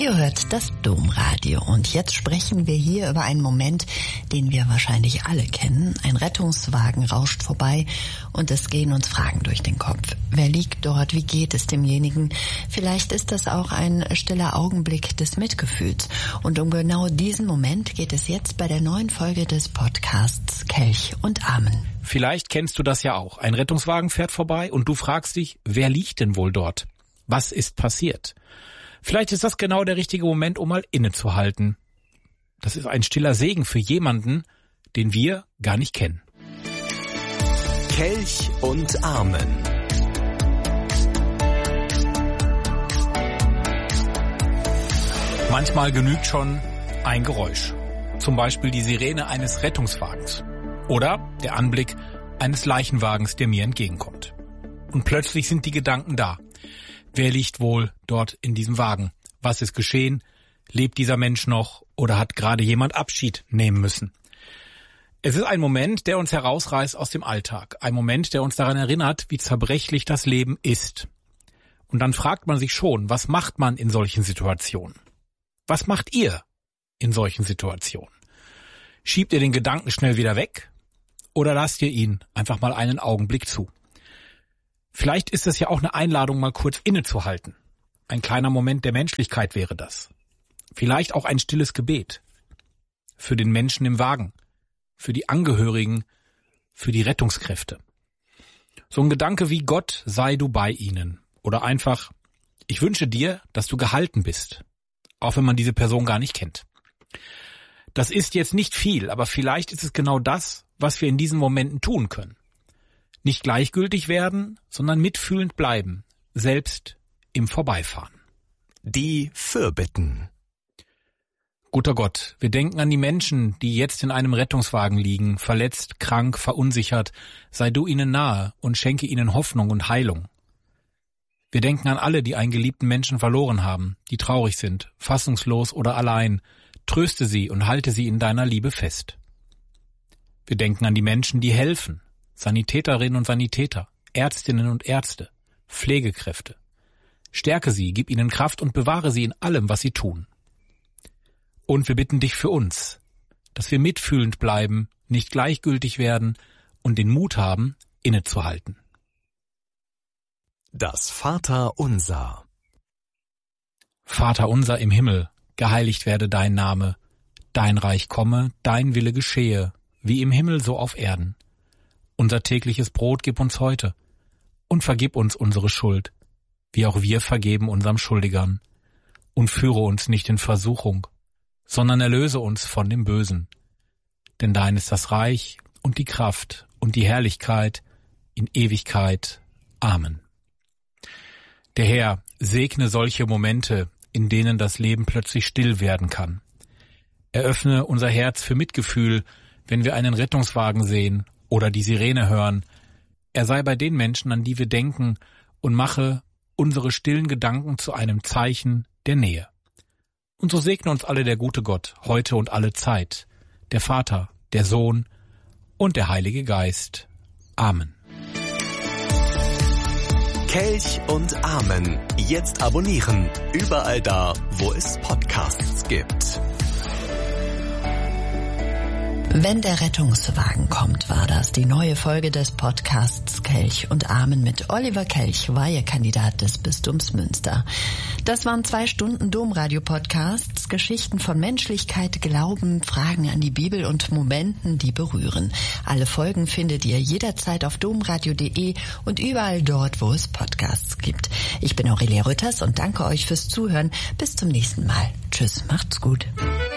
Ihr hört das Domradio und jetzt sprechen wir hier über einen Moment, den wir wahrscheinlich alle kennen. Ein Rettungswagen rauscht vorbei und es gehen uns Fragen durch den Kopf. Wer liegt dort? Wie geht es demjenigen? Vielleicht ist das auch ein stiller Augenblick des Mitgefühls. Und um genau diesen Moment geht es jetzt bei der neuen Folge des Podcasts Kelch und Amen. Vielleicht kennst du das ja auch. Ein Rettungswagen fährt vorbei und du fragst dich, wer liegt denn wohl dort? Was ist passiert? Vielleicht ist das genau der richtige Moment, um mal innezuhalten. Das ist ein stiller Segen für jemanden, den wir gar nicht kennen. Kelch und Amen. Manchmal genügt schon ein Geräusch. Zum Beispiel die Sirene eines Rettungswagens. Oder der Anblick eines Leichenwagens, der mir entgegenkommt. Und plötzlich sind die Gedanken da. Wer liegt wohl dort in diesem Wagen? Was ist geschehen? Lebt dieser Mensch noch oder hat gerade jemand Abschied nehmen müssen? Es ist ein Moment, der uns herausreißt aus dem Alltag. Ein Moment, der uns daran erinnert, wie zerbrechlich das Leben ist. Und dann fragt man sich schon, was macht man in solchen Situationen? Was macht ihr in solchen Situationen? Schiebt ihr den Gedanken schnell wieder weg oder lasst ihr ihn einfach mal einen Augenblick zu? Vielleicht ist es ja auch eine Einladung, mal kurz innezuhalten. Ein kleiner Moment der Menschlichkeit wäre das. Vielleicht auch ein stilles Gebet. Für den Menschen im Wagen, für die Angehörigen, für die Rettungskräfte. So ein Gedanke wie Gott sei du bei ihnen. Oder einfach, ich wünsche dir, dass du gehalten bist. Auch wenn man diese Person gar nicht kennt. Das ist jetzt nicht viel, aber vielleicht ist es genau das, was wir in diesen Momenten tun können. Nicht gleichgültig werden, sondern mitfühlend bleiben, selbst im Vorbeifahren. Die Fürbitten. Guter Gott, wir denken an die Menschen, die jetzt in einem Rettungswagen liegen, verletzt, krank, verunsichert. Sei du ihnen nahe und schenke ihnen Hoffnung und Heilung. Wir denken an alle, die einen geliebten Menschen verloren haben, die traurig sind, fassungslos oder allein. Tröste sie und halte sie in deiner Liebe fest. Wir denken an die Menschen, die helfen. Sanitäterinnen und Sanitäter, Ärztinnen und Ärzte, Pflegekräfte. Stärke sie, gib ihnen Kraft und bewahre sie in allem, was sie tun. Und wir bitten dich für uns, dass wir mitfühlend bleiben, nicht gleichgültig werden und den Mut haben, innezuhalten. Das Vaterunser. Vater unser im Himmel, geheiligt werde dein Name, dein Reich komme, dein Wille geschehe, wie im Himmel so auf Erden. Unser tägliches Brot gib uns heute und vergib uns unsere Schuld, wie auch wir vergeben unserem Schuldigern. Und führe uns nicht in Versuchung, sondern erlöse uns von dem Bösen. Denn dein ist das Reich und die Kraft und die Herrlichkeit in Ewigkeit. Amen. Der Herr segne solche Momente, in denen das Leben plötzlich still werden kann. Eröffne unser Herz für Mitgefühl, wenn wir einen Rettungswagen sehen oder die Sirene hören. Er sei bei den Menschen, an die wir denken, und mache unsere stillen Gedanken zu einem Zeichen der Nähe. Und so segne uns alle der gute Gott, heute und alle Zeit, der Vater, der Sohn und der Heilige Geist. Amen. Kelch und Amen. Jetzt abonnieren. Überall da, wo es Podcasts gibt. Wenn der Rettungswagen kommt, war das die neue Folge des Podcasts Kelch und Amen mit Oliver Kelch, Weihekandidat des Bistums Münster. Das waren 2 Stunden Domradio-Podcasts, Geschichten von Menschlichkeit, Glauben, Fragen an die Bibel und Momenten, die berühren. Alle Folgen findet ihr jederzeit auf domradio.de und überall dort, wo es Podcasts gibt. Ich bin Aurelia Rütters und danke euch fürs Zuhören. Bis zum nächsten Mal. Tschüss, macht's gut.